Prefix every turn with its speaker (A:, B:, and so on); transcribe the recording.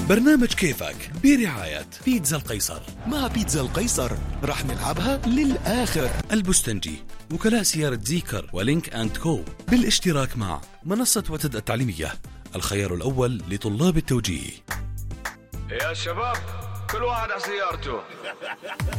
A: برنامج كيفك برعاية بيتزا القيصر.
B: مع بيتزا القيصر رح نلعبها للآخر.
A: البستنجي، وكلاء سيارة زيكر ولينك أند كو، بالاشتراك مع منصة وتد التعليمية، الخيار الأول لطلاب التوجيه.
C: يا شباب كل واحد على سيارته.